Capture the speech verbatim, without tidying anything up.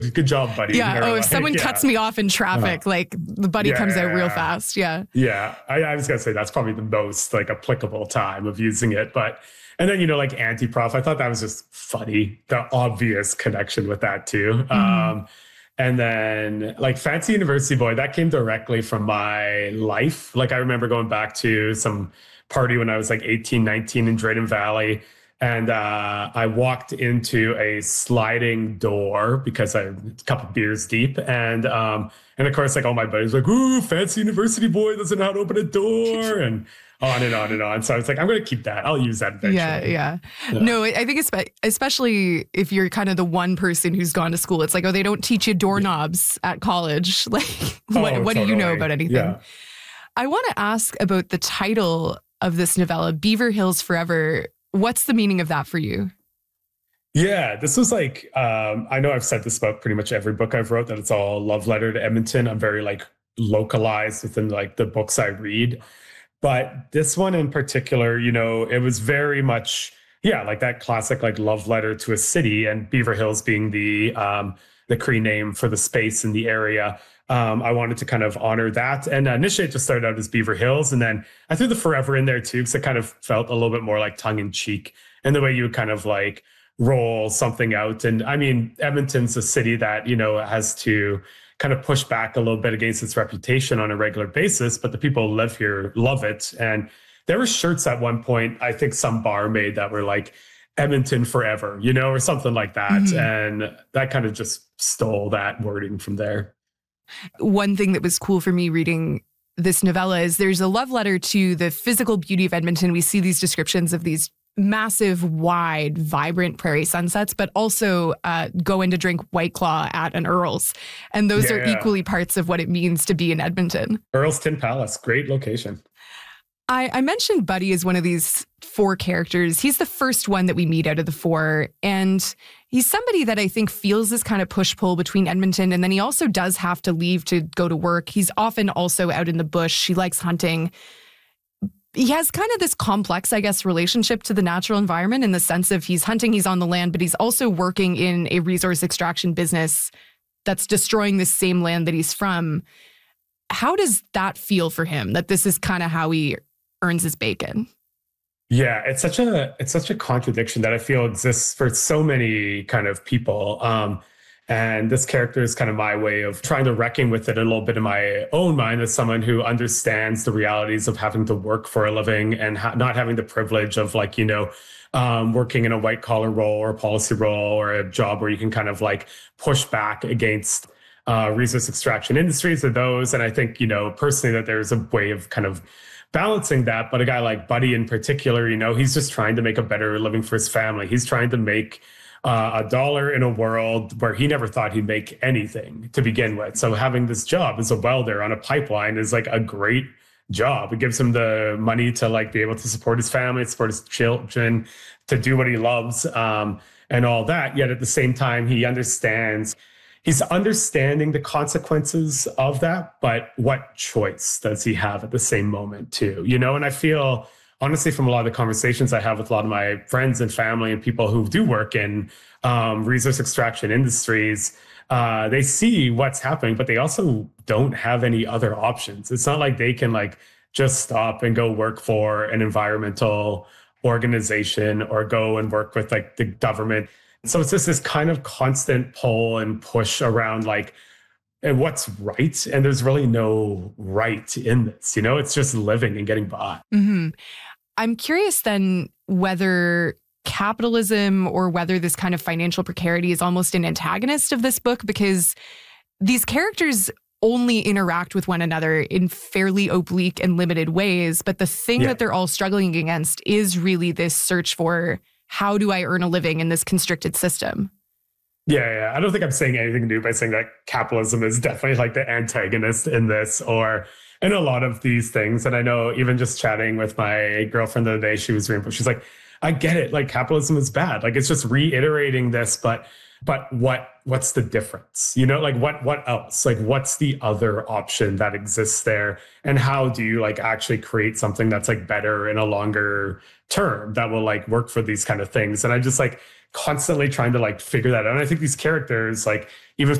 Good job, buddy. Yeah. Or Oh, if like, someone yeah. cuts me off in traffic, uh, like the buddy yeah, comes out yeah, real yeah. fast. Yeah. Yeah. I, I was going to say that's probably the most like applicable time of using it. But, and then, you know, like anti-prof, I thought that was just funny. The obvious connection with that too. Mm-hmm. Um, and then like Fancy University Boy, that came directly from my life. Like I remember going back to some party when I was like eighteen, nineteen in Drayton Valley. And uh, I walked into a sliding door because I a couple beers deep. And um, and of course, like all my buddies were like, ooh, Fancy University Boy doesn't know how to open a door. And on and on and on. So I was like, I'm going to keep that. I'll use that eventually. Yeah, yeah. yeah. No, I think it's, especially if you're kind of the one person who's gone to school, it's like, oh, they don't teach you doorknobs yeah. at college. Like, what, oh, what totally. do you know about anything? Yeah. I want to ask about the title of this novella, Beaver Hills Forever. What's the meaning of that for you? Yeah, this was like, um, I know I've said this about pretty much every book I've wrote, that it's all love letter to Edmonton. I'm very like localized within like the books I read. But this one in particular, you know, it was very much, yeah, like that classic like love letter to a city, and Beaver Hills being the um, the Cree name for the space in the area. Um, I wanted to kind of honor that. And initially it just started out as Beaver Hills. And then I threw the forever in there too, because it kind of felt a little bit more like tongue in cheek in the way you would kind of like roll something out. And I mean, Edmonton's a city that, you know, has to kind of push back a little bit against its reputation on a regular basis, but the people who live here love it. And there were shirts at one point, I think some bar made, that were like Edmonton forever, you know, or something like that. Mm-hmm. And that kind of just stole that wording from there. One thing that was cool for me reading this novella is there's a love letter to the physical beauty of Edmonton. We see these descriptions of these massive, wide, vibrant prairie sunsets, but also uh, go in to drink White Claw at an Earl's. And those yeah, are yeah. equally parts of what it means to be in Edmonton. Earl's Tin Palace, great location. I, I mentioned Buddy as one of these four characters. He's the first one that we meet out of the four. And he's somebody that I think feels this kind of push-pull between Edmonton, and then he also does have to leave to go to work. He's often also out in the bush. He likes hunting. He has kind of this complex, I guess, relationship to the natural environment in the sense of he's hunting, he's on the land, but he's also working in a resource extraction business that's destroying the same land that he's from. How does that feel for him, that this is kind of how he earns his bacon? Yeah, it's such a it's such a contradiction that I feel exists for so many kind of people. Um, and this character is kind of my way of trying to reckon with it a little bit in my own mind as someone who understands the realities of having to work for a living and ha- not having the privilege of like, you know, um, working in a white collar role or a policy role or a job where you can kind of like push back against uh, resource extraction industries or those. And I think, you know, personally that there's a way of kind of balancing that. But a guy like Buddy in particular, you know, he's just trying to make a better living for his family. He's trying to make uh, a dollar in a world where he never thought he'd make anything to begin with. So having this job as a welder on a pipeline is like a great job. It gives him the money to like be able to support his family, support his children, to do what he loves, um, and all that. Yet at the same time, he understands He's understanding the consequences of that, but what choice does he have at the same moment too? You know, and I feel honestly from a lot of the conversations I have with a lot of my friends and family and people who do work in um, resource extraction industries, uh, they see what's happening, but they also don't have any other options. It's not like they can like just stop and go work for an environmental organization or go and work with like the government. So it's just this kind of constant pull and push around like, and what's right? And there's really no right in this, you know, it's just living and getting by. Mm-hmm. I'm curious then whether capitalism or whether this kind of financial precarity is almost an antagonist of this book, because these characters only interact with one another in fairly oblique and limited ways. But the thing Yeah. that they're all struggling against is really this search for, how do I earn a living in this constricted system? Yeah, yeah. I don't think I'm saying anything new by saying that capitalism is definitely like the antagonist in this or in a lot of these things. And I know even just chatting with my girlfriend the other day, she was reading, she's like, I get it. Like capitalism is bad. Like it's just reiterating this. But but what what's the difference? You know, like what what else? Like what's the other option that exists there? And how do you like actually create something that's like better in a longer term that will like work for these kind of things? And I just like constantly trying to like figure that out. And I think these characters, like even if